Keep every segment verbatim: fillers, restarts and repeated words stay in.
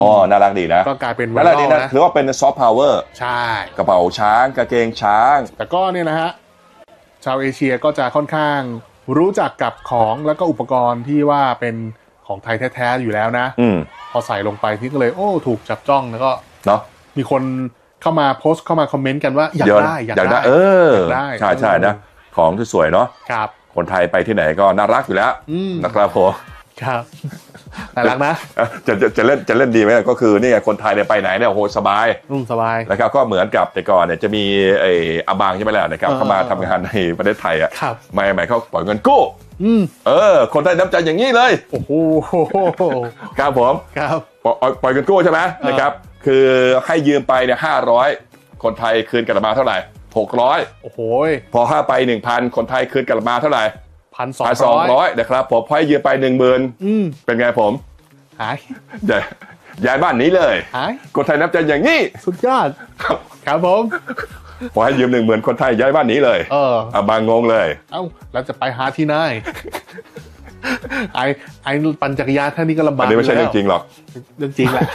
อ๋อน่ารักดีนะก็กลายเป็นน่ารักดีนะถือว่าเป็นซอฟต์พาวเวอร์ใช่กระเป๋าช้างกางเกงช้างแต่ก็เนี่ยนะฮะชาวเอเชียก็จะค่อนข้างรู้จักกับของแล้วก็อุปกรณ์ที่ว่าเป็นของไทยแท้ๆอยู่แล้วนะอืมพอใส่ลงไปที่ก็เลยโอ้ถูกจับจ้องแล้วก็เนาะมีคนเข้ามาโพสต์เข้ามาคอมเมนต์กันว่าอยากได้อยากได้เออใช่ใช่นะของที่สวยเนาะครับคนไทยไปที่ไหนก็น่ารักอยู่แล้วนะครับผมครับน่ารักนะจะจะจะเล่นจะเล่นดีไหมก็คือนี่ไงคนไทยเนี่ยไปไหนเนี่ยโหสบายอืมสบายนะครับก็เหมือนกับแต่ก่อนเนี่ยจะมีไอ้อาบางใช่ไหมล่ะนะครับเข้ามาทำงานในประเทศไทยอ่ะไม่ไม่เขาปล่อยเงินกู้เออคนไทยน้ำใจอย่างนี้เลยโอ้โหครับผมครับปล่อยเงินกู้ใช่ไหมนะครับคือให้ยืมไปเนี่ยห้าร้อยคนไทยคืนกลับมาเท่าไหร่หกร้อยโอ้โหพอห้าไปหนึ่งพันคนไทยคืนกลับมาเท่าไหร่พันสองร้อยนะครับผมพอให้ยืมไปหนึ่งหมื่นเป็นไงผมหายย้ายบ้านนี้เลยหายคนไทยนับใจอย่างนี้สุดยอดครับผมพอให้ยืมหนึ่งหมื่นคนไทยย้ายบ้านนี้เลยเอออาบางงงเลยเอ้าแล้วจะไปหาที่ไหนไอ้ไอ้ปั่นจักรยานท่านี้ก็ลำบากอันนี้ไม่ใช่เรื่องจริงหรอกเรื่องจริงแหละ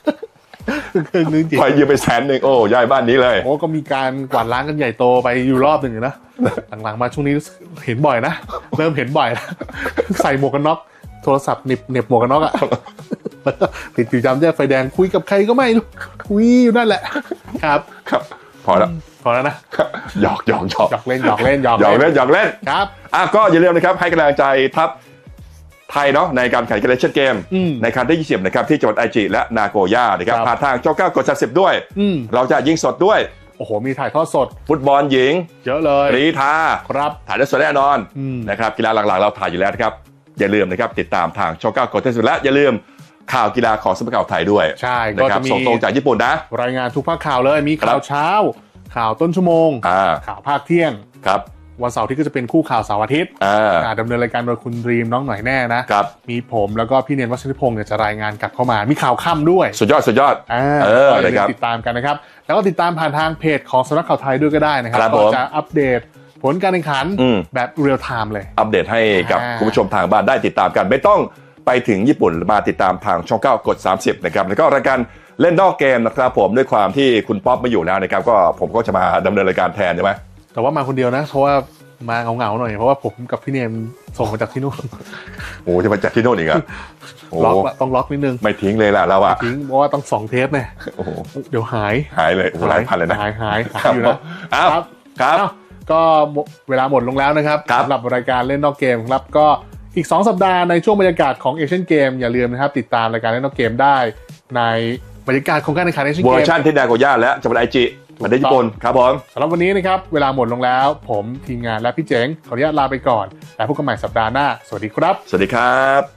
พอยืมไปแสนหนึ่งโอ้ย้ายบ้านนี้เลยโอ้ก็มีการกวาดล้างกันใหญ่โตไปอยู่รอบหนึ่งนะหลังๆมาช่วงนี้เห็นบ่อยนะเริ่มเห็นบ่อยแล้วใส่หมวกกันน็อกโทรศัพท์เหน็บเหน็บหมวกกันน็อกอ่ะติดอยู่จำแยกไฟแดงคุยกับใครก็ไม่รู้คุยอยู่นั่นแหละครับครับพอแล้วพอแล้วนะหยอกหยอกหยอกหยอกเล่นหยอกเล่นหยอกหยอกเล่นหยอกเล่นครับอ่ะก็อย่าลืมนะครับให้กำลังใจทัพไทยเนาะในการแข่งขันเอเชียนเกมในครั้งที่ยี่สิบนะครับที่จังหวัดไอจิและนาโกย่านะครับผ่านทางช่องเก้ากดสามสิบด้วยเราจะยิงสดด้วยโอ้โหมีถ่ายทอดสดฟุตบอลหญิงเยอะเลยกรีฑาครับถ่ายทอดสดแน่นอนนะครับกีฬาหลักๆเราถ่ายอยู่แล้วนะครับอย่าลืมนะครับติดตามทางช่องเก้ากดสามสิบและอย่าลืมข่าวกีฬาของสภาข่าวไทยด้วยใช่ก็จะมีส่งตรงจากญี่ปุ่นนะรายงานทุกภาคข่าวเลยมีข่าวเช้าข่าวต้นชั่วโมงข่าวภาคเที่ยงครับวันเสาร์ที่ก็จะเป็นคู่ข่าวเสาร์อาทิตย์ดำเนินรายการโดยคุณรีมน้องหน่อยแน่นะมีผมแล้วก็พี่เนียนวัชริพงศ์เนี่ยจะรายงานกลับเข้ามามีข่าวค่ำด้วยสุดยอดสุดยอดเออนะครับติดตามกันนะครับแล้วก็ติดตามผ่านทางเพจของสำนักข่าวไทยด้วยก็ได้นะครับก็จะอัปเดตผลการแข่งขันแบบเรียลไทม์เลยอัปเดตให้กับคุณผู้ชมทางบ้านได้ติดตามกันไม่ต้องไปถึงญี่ปุ่นมาติดตามทางช่องเก้ากดสามสิบนะครับแล้วก็รายการเล่นนอกเกมนะครับผมด้วยความที่คุณป๊อปไม่อยู่แล้วนะครับก็ผมก็จะมาดำเนินรายการแทนใช่ไหมแต่ว่ามาคนเดียวนะเพราะว่ามาเงาๆหน่อยเพราะว่าผมกับพี่เนมส่งมาจากที่นู่นโอ้จะมาจากที่นู่นอีกอ่ะล็อกต้องล็อกนิดนึงไม่ทิ้งเลยล่ะเราอ่ะทิ้งเพราะว่าต้องสองเทปเนี่ยเดี๋ยวหายหายเลยหลายพันเลยนะหายหายหายอยู่นะครับครับก็เวลาหมดลงแล้วนะครับสำหรับรายการเล่นนอกเกมครับก็อีกสองสัปดาห์ในช่วงบรรยากาศของเอเชียนเกมอย่าลืมนะครับติดตามรายการเล่นนอกเกมได้ในบรรยากาศของการแข่งขันเอเชียนเกมเวอร์ชันที่นาโกย่าและจังหวัดไอจิประเทศญี่ปุ่นครับผมสำหรับวันนี้นะครับเวลาหมดลงแล้วผมทีมงานและพี่เจ๋งขออนุญาตลาไปก่อนแล้วพบกันใหม่สัปดาห์หน้าสวัสดีครับสวัสดีครับ